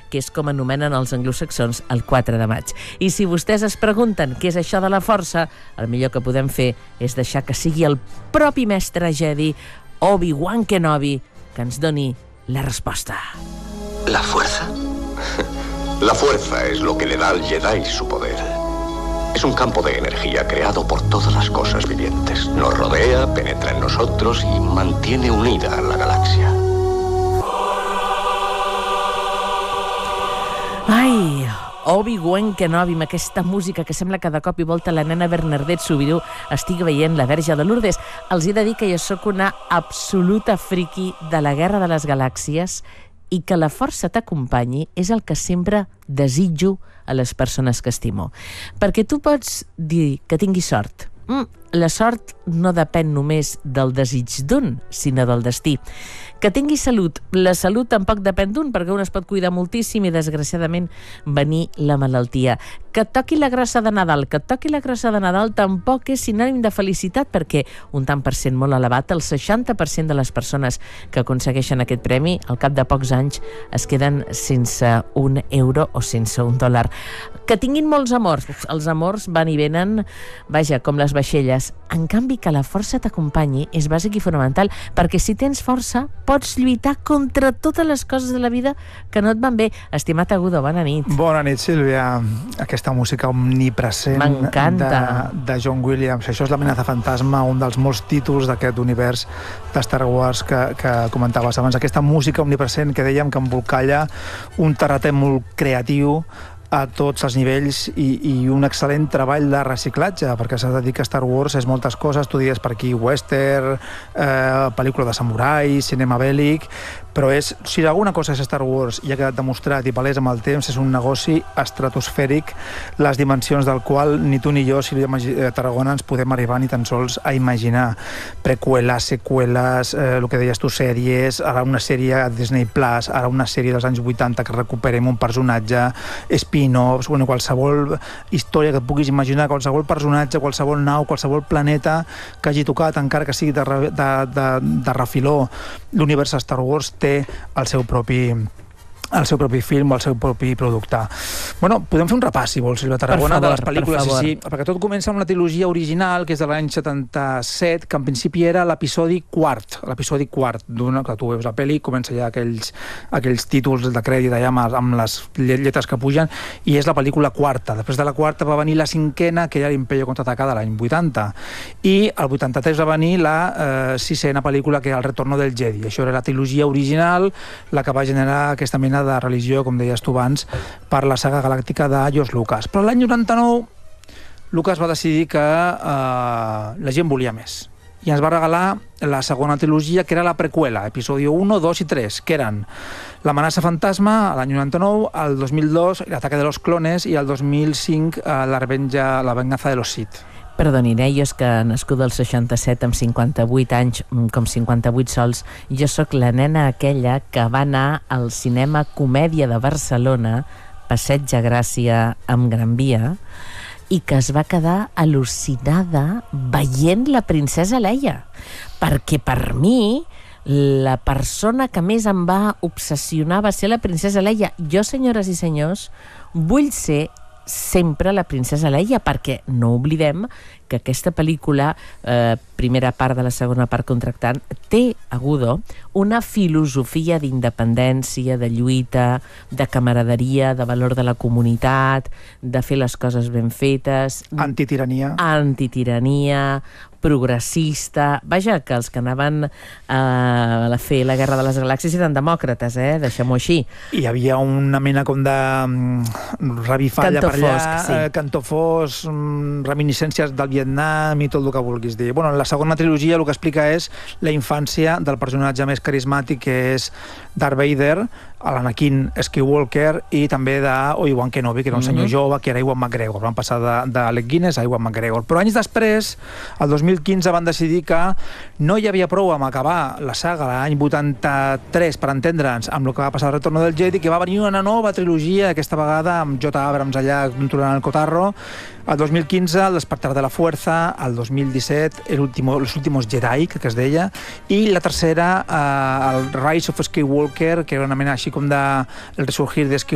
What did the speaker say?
que és com anomenen els anglosaxons el 4 de maig. I si vostès es pregunten què és això de la força, el millor que podem fer és deixar que sigui el propi mestre Jedi, Obi-Wan Kenobi, que ens doni la respuesta. ¿La fuerza? La fuerza es lo que le da al Jedi su poder. Es un campo de energía creado por todas las cosas vivientes. Nos rodea, penetra en nosotros y mantiene unida a la galaxia. Ai, Obi-Wan Kenobi, amb aquesta música que sembla que de cop i volta la nena Bernadette Soubirous estigui veient la Verge de Lourdes. Els he de dir que jo sóc una absoluta friki de la Guerra de les Galàxies i que la força t'acompanyi és el que sempre desitjo a les persones que estimo. Perquè tu pots dir que tinguis sort. La sort no depèn només del desig d'un, sinó del destí. Que tinguis salut. La salut tampoc depèn d'un, perquè un es pot cuidar moltíssim i, desgraciadament, venir la malaltia. Que et toqui la grossa de Nadal. Que et toqui la grossa de Nadal tampoc és sinònim de felicitat, perquè un tant per cent molt elevat, el 60% de les persones que aconsegueixen aquest premi, al cap de pocs anys, es queden sense un euro o sense un dòlar. Que tinguin molts amors. Els amors van i venen, vaja, com les vaixelles. En canvi, que la força t'acompanyi és bàsic i fonamental, perquè si tens força, pots lluitar contra totes les coses de la vida que no et van bé. Estimat Agudo, bona nit. Bona nit, Sílvia. Aquesta música omnipresent de John Williams. Això és l'amenaça fantasma, un dels molts títols d'aquest univers de Star Wars que comentaves abans. Aquesta música omnipresent que dèiem que embolcalla un terratrèmol creatiu a tots els nivells i un excel·lent treball de reciclatge, perquè s'ha de dir que Star Wars és moltes coses, tu diries per aquí western, pel·lícula de samurai, cinema bèl·lic, però si alguna cosa és Star Wars i ha quedat demostrat i palès amb el temps, és un negoci estratosfèric, les dimensions del qual ni tu ni jo, Sílvia Tarragona, ens podem arribar ni tan sols a imaginar. Preqüeles, seqüeles, el que deies tu, sèries, ara una sèrie a Disney Plus, ara una sèrie dels anys 80 que recuperem un personatge, spin-offs, qualsevol història que et puguis imaginar, qualsevol personatge, qualsevol nau, qualsevol planeta que hagi tocat, encara que sigui de refiló, l'univers de Star Wars té el seu propi film o el seu propi producte. Bueno, podem fer un repàs, si vols, Sílvia Tarragona, de les pel·lícules. Sí, perquè tot comença amb una trilogia original, que és de l'any 77, que en principi era l'episodi quart, que tu veus la pel·li, comença ja aquells títols de crèdit allà amb les lletres que pugen, i és la pel·lícula quarta. Després de la quarta va venir la cinquena, que era l'Imperio Contraataca de l'any 80. I el 83 va venir la sisena pel·lícula, que era El Retorno del Jedi. Això era la trilogia original, la que va generar aquesta mena de religió, com deies tu abans, per la saga galàctica de George Lucas. Però l'any 99 Lucas va decidir que la gent volia més i ens va regalar la segona trilogia, que era la preqüela, episodi 1, 2 i 3, que eren l'amenaça fantasma l'any 99, el 2002 l'ataque de los clones i el 2005 la venganza de los Sith. Perdonin, jo és que nascuda al 67 amb 58 anys, com 58 sols, jo sóc la nena aquella que va anar al cinema Comèdia de Barcelona, Passeig de Gràcia amb Gran Via, i que es va quedar al·lucinada veient la princesa Leia. Perquè per mi, la persona que més em va obsessionar va ser la princesa Leia. Jo, senyores i senyors, vull ser sempre la princesa Leia, perquè no oblidem que aquesta pel·lícula, primera part de la segona part contractant, té, Agudo, una filosofia d'independència, de lluita, de camaraderia, de valor de la comunitat, de fer les coses ben fetes... Antitirania, progressista... Vaja, que els que anaven a fer la Guerra de les Galàxies eren demòcrates, deixem-ho així. Hi havia una mena com de revifalla per allà, cantó fosc, reminiscències del Vietnam i tot el que vulguis dir. Bueno, la segona trilogia el que explica és la infància del personatge més carismàtic, que és Darth Vader, l'Anakin Skywalker, i també d'Obi-Wan Kenobi, que era un senyor jove, que era Ewan McGregor. Van passar d'Alec Guinness a Ewan McGregor. Però anys després, el 2015, van decidir que no hi havia prou amb acabar la saga l'any 83, per entendre'ns, amb el que va passar al Retorno del Jedi, que va venir una nova trilogia, aquesta vegada amb J. Abrams allà controlant el cotarro. El 2015, El despertar de la fuerza. El 2017, Los últimos Jedi, que es deia. I la tercera, el Rise of Skywalker, que era una mena així com de el resurgir de Skywalker,